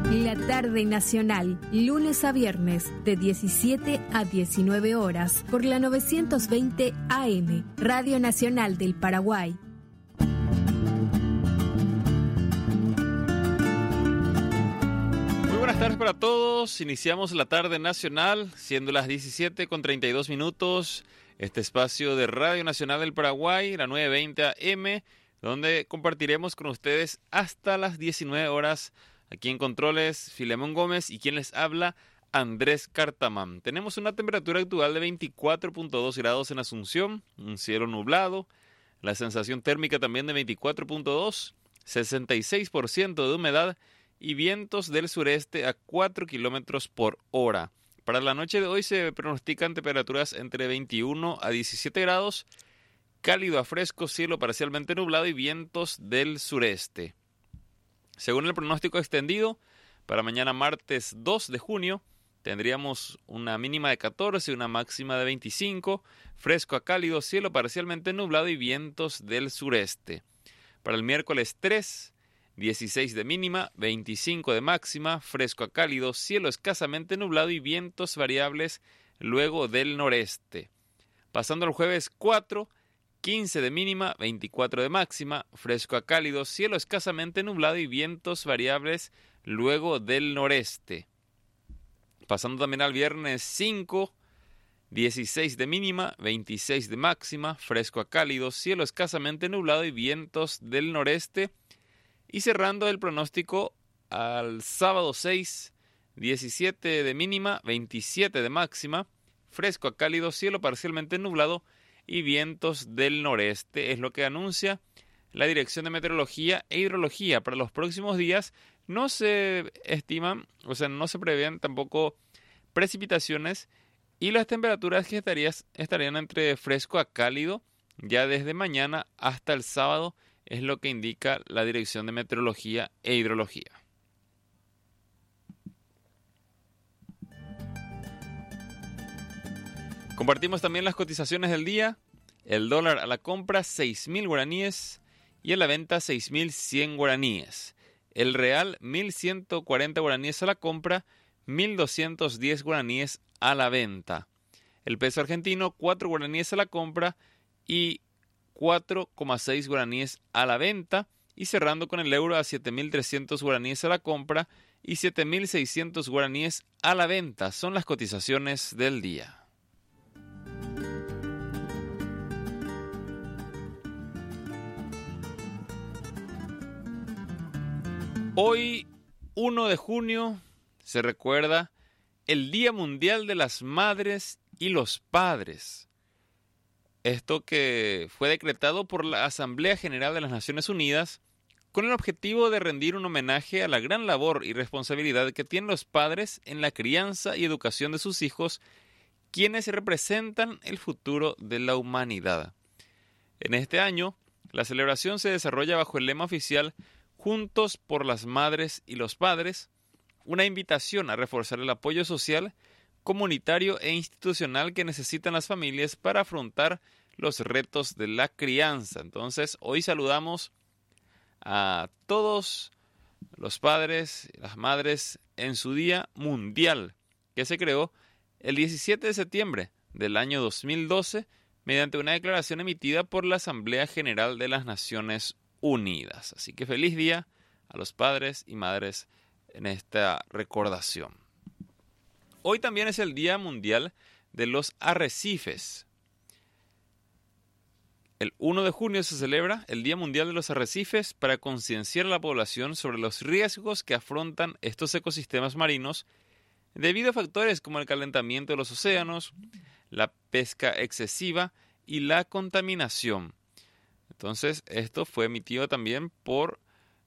La tarde nacional, lunes a viernes, de 17 a 19 horas, por la 920 AM, Radio Nacional del Paraguay. Muy buenas tardes para todos. Iniciamos la tarde nacional, siendo las 17:32. Este espacio de Radio Nacional del Paraguay, la 920 AM, donde compartiremos con ustedes hasta las 19 horas. Aquí en Controles, Filemón Gómez y quien les habla, Andrés Cartamán. Tenemos una temperatura actual de 24.2 grados en Asunción, un cielo nublado, la sensación térmica también de 24.2, 66% de humedad y vientos del sureste a 4 kilómetros por hora. Para la noche de hoy se pronostican temperaturas entre 21 a 17 grados, cálido a fresco, cielo parcialmente nublado y vientos del sureste. Según el pronóstico extendido, para mañana martes 2 de junio tendríamos una mínima de 14 y una máxima de 25, fresco a cálido, cielo parcialmente nublado y vientos del sureste. Para el miércoles 3, 16 de mínima, 25 de máxima, fresco a cálido, cielo escasamente nublado y vientos variables luego del noreste. Pasando al jueves 4, 15 de mínima, 24 de máxima, fresco a cálido, cielo escasamente nublado y vientos variables luego del noreste. Pasando también al viernes 5, 16 de mínima, 26 de máxima, fresco a cálido, cielo escasamente nublado y vientos del noreste. Y cerrando el pronóstico al sábado 6, 17 de mínima, 27 de máxima, fresco a cálido, cielo parcialmente nublado y vientos del noreste, es lo que anuncia la Dirección de Meteorología e Hidrología. Para los próximos días no se estiman, no se prevén tampoco precipitaciones y las temperaturas que estarían entre fresco a cálido ya desde mañana hasta el sábado, es lo que indica la Dirección de Meteorología e Hidrología. Compartimos también las cotizaciones del día. El dólar a la compra 6.000 guaraníes y a la venta 6.100 guaraníes. El real 1.140 guaraníes a la compra, 1.210 guaraníes a la venta. El peso argentino 4 guaraníes a la compra y 4,6 guaraníes a la venta. Y cerrando con el euro a 7.300 guaraníes a la compra y 7.600 guaraníes a la venta. Son las cotizaciones del día. Hoy, 1 de junio, se recuerda el Día Mundial de las Madres y los Padres. Esto que fue decretado por la Asamblea General de las Naciones Unidas con el objetivo de rendir un homenaje a la gran labor y responsabilidad que tienen los padres en la crianza y educación de sus hijos, quienes representan el futuro de la humanidad. En este año, la celebración se desarrolla bajo el lema oficial Juntos por las Madres y los Padres, una invitación a reforzar el apoyo social, comunitario e institucional que necesitan las familias para afrontar los retos de la crianza. Entonces, hoy saludamos a todos los padres y las madres en su Día Mundial, que se creó el 17 de septiembre del año 2012 mediante una declaración emitida por la Asamblea General de las Naciones Unidas. Así que feliz día a los padres y madres en esta recordación. Hoy también es el Día Mundial de los Arrecifes. El 1 de junio se celebra el Día Mundial de los Arrecifes para concienciar a la población sobre los riesgos que afrontan estos ecosistemas marinos debido a factores como el calentamiento de los océanos, la pesca excesiva y la contaminación. Entonces, esto fue emitido también por